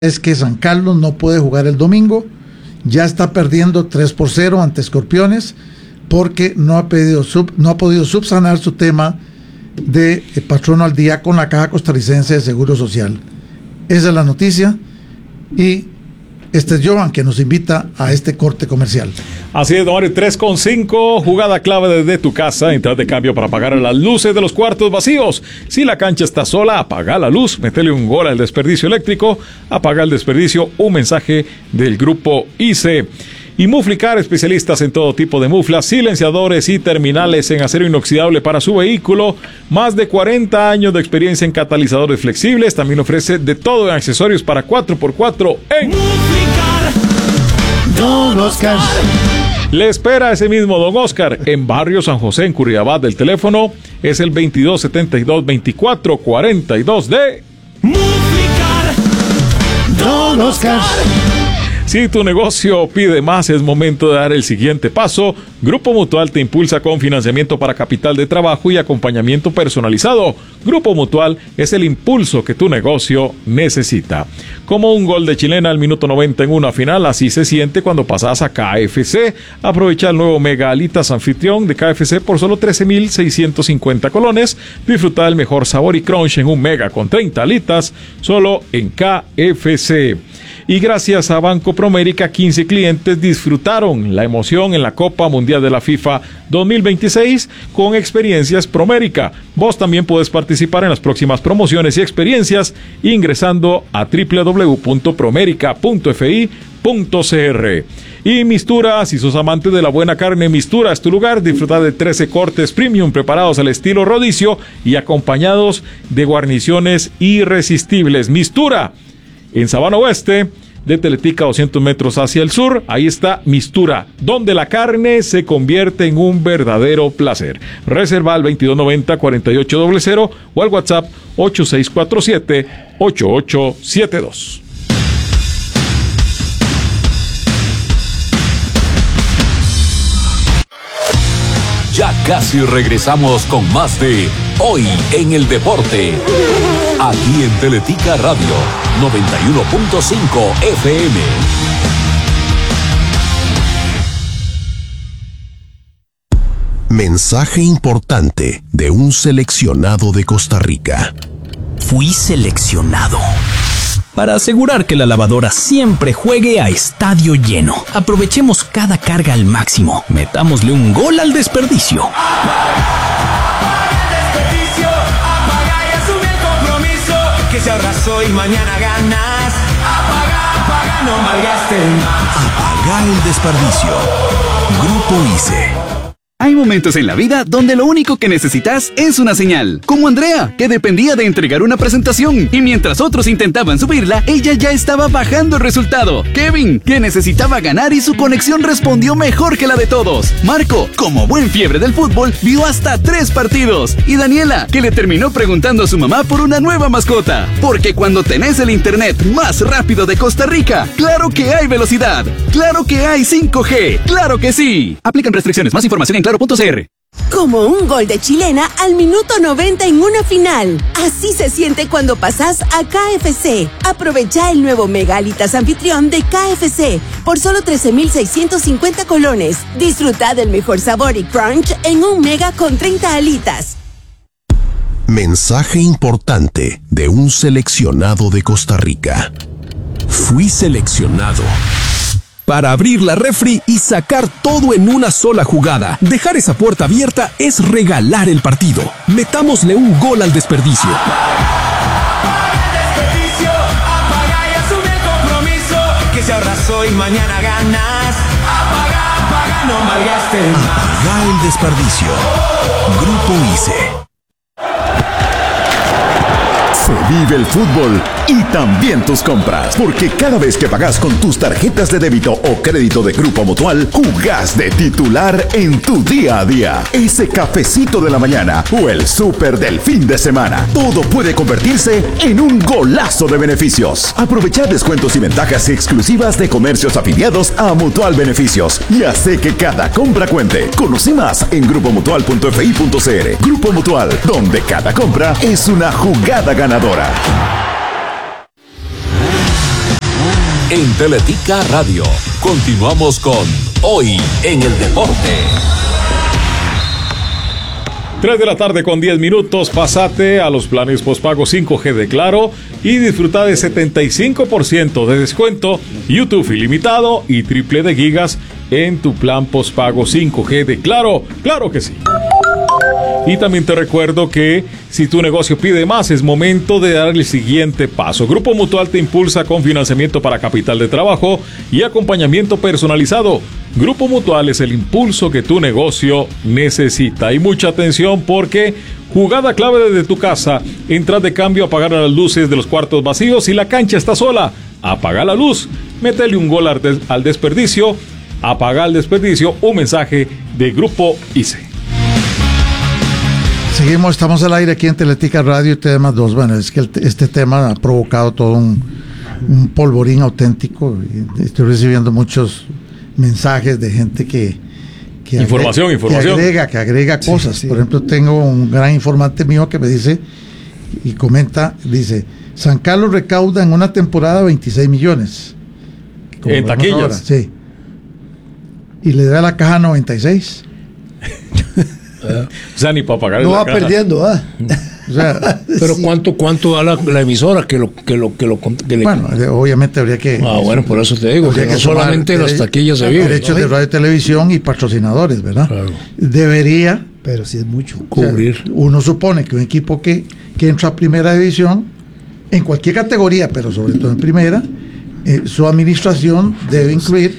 es que San Carlos no puede jugar el domingo, ya está perdiendo 3-0 ante Escorpiones porque no ha podido subsanar su tema de patrono al día con la Caja Costarricense de Seguro Social. Esa es la noticia y este es Jovan que nos invita a este corte comercial. Así es, don Mario, 3:5, jugada clave desde tu casa, entrada de cambio para apagar las luces de los cuartos vacíos. Si la cancha está sola, apaga la luz, metele un gol al desperdicio eléctrico, apaga el desperdicio, un mensaje del grupo ICE. Y Muflicar, especialistas en todo tipo de muflas, silenciadores y terminales en acero inoxidable para su vehículo. Más de 40 años de experiencia en catalizadores flexibles. También ofrece de todo en accesorios para 4x4 en Muflicar. Don Oscar. Le espera ese mismo don Oscar en Barrio San José, en Curridabat. El teléfono es el 2272-2442 de Muflicar. Don Oscar. Si tu negocio pide más, es momento de dar el siguiente paso. Grupo Mutual te impulsa con financiamiento para capital de trabajo y acompañamiento personalizado. Grupo Mutual es el impulso que tu negocio necesita. Como un gol de chilena al minuto 90 en una final, así se siente cuando pasas a KFC. Aprovecha el nuevo Mega Alitas Anfitrión de KFC por solo 13,650 colones. Disfruta del mejor sabor y crunch en un Mega con 30 alitas, solo en KFC. Y gracias a Banco Promérica, 15 clientes disfrutaron la emoción en la Copa Mundial de la FIFA 2026 con experiencias Promérica. Vos también puedes participar en las próximas promociones y experiencias ingresando a www.promerica.fi.cr. Y Mistura, si sos amante de la buena carne, Mistura es tu lugar. Disfruta de 13 cortes premium preparados al estilo rodicio y acompañados de guarniciones irresistibles. Mistura, en Sabana Oeste, de Teletica 200 metros hacia el sur, ahí está Mistura, donde la carne se convierte en un verdadero placer. Reserva al 2290-4800 o al WhatsApp 8647-8872. Ya casi regresamos con más de Hoy en el Deporte. Aquí en Teletica Radio 91.5 FM. Mensaje importante de un seleccionado de Costa Rica. Fui seleccionado para asegurar que la lavadora siempre juegue a estadio lleno. Aprovechemos cada carga al máximo. Metámosle un gol al desperdicio. Que se ahorras y mañana ganas. Apaga, no malgastes más. Apaga el desperdicio. Grupo ICE. Hay momentos en la vida donde lo único que necesitas es una señal. Como Andrea, que dependía de entregar una presentación y mientras otros intentaban subirla, ella ya estaba bajando el resultado. Kevin, que necesitaba ganar y su conexión respondió mejor que la de todos. Marco, como buen fiebre del fútbol, vio hasta 3 partidos. Y Daniela, que le terminó preguntando a su mamá por una nueva mascota. Porque cuando tenés el internet más rápido de Costa Rica, claro que hay velocidad. Claro que hay 5G. Claro que sí. Aplican restricciones. Más información en claro.cr. Como un gol de chilena al minuto 90 en una final. Así se siente cuando pasás a KFC. Aprovecha el nuevo Mega Alitas Anfitrión de KFC por solo 13,650 colones. Disfruta del mejor sabor y crunch en un Mega con 30 alitas. Mensaje importante de un seleccionado de Costa Rica. Fui seleccionado para abrir la refri y sacar todo en una sola jugada. Dejar esa puerta abierta es regalar el partido. Metámosle un gol al desperdicio. Apaga y asume el compromiso. Que se ahorras y mañana ganas. Apaga, no malgastes más. Apaga el desperdicio. Grupo ICE. Se vive el fútbol y también tus compras, porque cada vez que pagas con tus tarjetas de débito o crédito de Grupo Mutual, jugás de titular en tu día a día. Ese cafecito de la mañana o el súper del fin de semana, todo puede convertirse en un golazo de beneficios. Aprovecha descuentos y ventajas exclusivas de comercios afiliados a Mutual Beneficios y hace que cada compra cuente. Conoce más en grupomutual.fi.cr. Grupo Mutual, donde cada compra es una jugada ganadora. en Teletica Radio. Continuamos con Hoy en el Deporte. 3 de la tarde con 10 minutos, pásate a los planes postpago 5G de Claro y disfruta de 75% de descuento, YouTube ilimitado y triple de gigas en tu plan postpago 5G de Claro. ¡Claro que sí! Y también te recuerdo que si tu negocio pide más, es momento de dar el siguiente paso. Grupo Mutual te impulsa con financiamiento para capital de trabajo y acompañamiento personalizado. Grupo Mutual es el impulso que tu negocio necesita. Y mucha atención porque jugada clave desde tu casa. Entras de cambio a apagar las luces de los cuartos vacíos y la cancha está sola. Apaga la luz. Métele un gol al desperdicio. Apaga el desperdicio. Un mensaje de Grupo ICE. Seguimos, estamos al aire aquí en Teletica Radio y Temas 2. Bueno, es que este tema ha provocado todo un polvorín auténtico. Estoy recibiendo muchos mensajes de gente que información. Que agrega cosas. Sí. Por ejemplo, tengo un gran informante mío que me dice y comenta, dice, San Carlos recauda en una temporada 26 millones. En taquillas. Ahora, sí. Y le da a la caja 96. O sea, ni para pagar. No va caja. Perdiendo, O sea, pero sí. ¿Cuánto da la emisora que bueno, obviamente habría que. Bueno, por eso te digo, que no solamente las taquillas se viven. Derechos de radio y televisión y patrocinadores, ¿verdad? Claro. Debería. Pero si es mucho. Cubrir. O sea, uno supone que un equipo que entra a primera división, en cualquier categoría, pero sobre todo en primera, su administración debe incluir,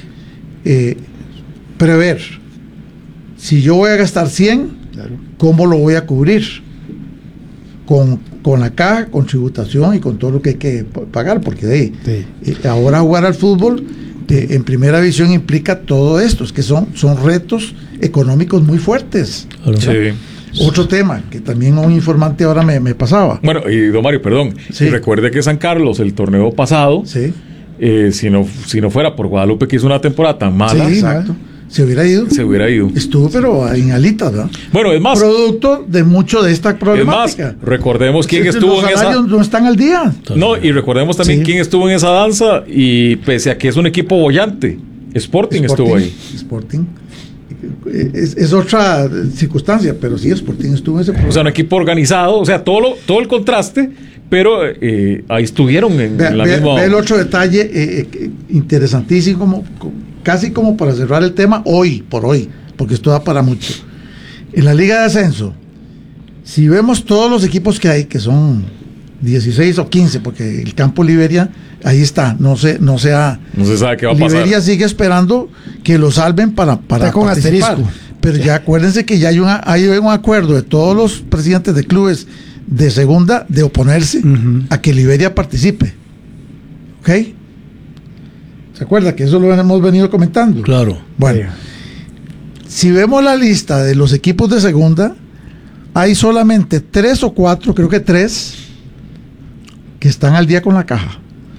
prever. Si yo voy a gastar 100, claro, ¿cómo lo voy a cubrir? Con la caja, con tributación y con todo lo que hay que pagar, porque ahora jugar al fútbol en primera división implica todo esto, es que son retos económicos muy fuertes. Sí. Otro tema que también un informante ahora me pasaba. Bueno, y don Mario, perdón, sí. Recuerde que San Carlos, el torneo pasado, sí, si no fuera por Guadalupe, que hizo una temporada tan mala, sí, exacto, se hubiera ido. Estuvo, pero en alitas, ¿verdad? Bueno, es más, producto de mucho de esta problemática. Es más, recordemos quién estuvo en esa. Los salarios no están al día. No, y recordemos también quién estuvo en esa danza. Y pese a que es un equipo bollante, Sporting estuvo ahí. Sporting. Es otra circunstancia, pero sí, Sporting estuvo en ese programa. O sea, un equipo organizado, o sea, todo el contraste, pero ahí estuvieron en la misma. Ve el otro detalle interesantísimo, casi como para cerrar el tema hoy, porque esto da para mucho. En la Liga de Ascenso, si vemos todos los equipos que hay, que son 16 o 15, porque el campo Liberia, ahí está, no se sabe qué va a pasar. Liberia sigue esperando que lo salven para está con participar. Asterisco. Pero ya acuérdense que ya hay un acuerdo de todos los presidentes de clubes de segunda de oponerse a que Liberia participe. ¿Ok? ¿Se acuerda que eso lo hemos venido comentando? Claro. Bueno, si vemos la lista de los equipos de segunda, hay solamente 3 o 4, creo que 3, que están al día con la caja.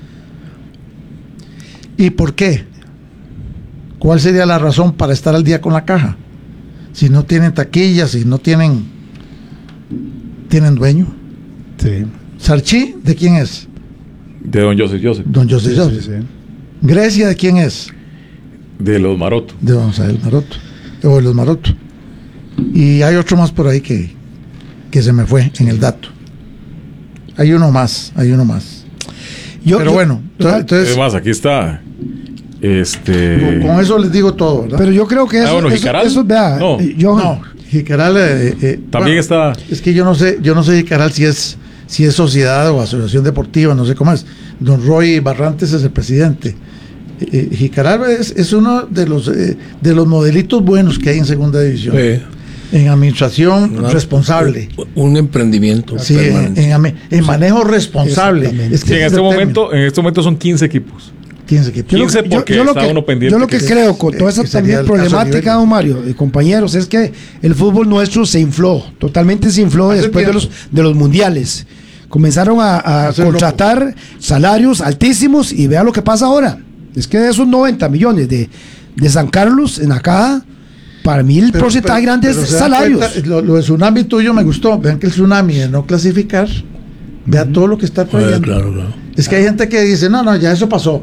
¿Y por qué? ¿Cuál sería la razón para estar al día con la caja? Si no tienen taquillas, si no tienen dueño. Sí. Sarchi, ¿de quién es? De don Joseph. Don Joseph. Sí. Grecia, ¿de quién es? De los Maroto. De don Sael Maroto. O de los Maroto. Y hay otro más por ahí que se me fue en el dato. Hay uno más. Pero bueno, entonces. Además, aquí está. Con eso les digo todo, ¿verdad? Pero yo creo que eso. Jicaral. Eso vea, no. Jicaral. También está. Es que yo no sé Jicaral si es sociedad o asociación deportiva, no sé cómo es. Don Roy Barrantes es el presidente. Jicaral es uno de los modelitos buenos que hay en segunda división. En administración responsable. Un emprendimiento. Sí, en manejo responsable. Es que en este momento son 15 equipos. 15 equipos. 15 porque está uno pendiente. Yo lo que creo con toda esa también problemática, don Mario, compañeros, es que el fútbol nuestro totalmente se infló después de los mundiales. Comenzaron a contratar salarios altísimos y vea lo que pasa ahora. Es que de esos 90 millones de San Carlos en la caja, para mí el porcentaje grande es salarios. Lo de Tsunami tuyo me gustó. Vean que el Tsunami de no clasificar, vea todo lo que está trayendo. Claro. Es que hay gente que dice, no, ya eso pasó.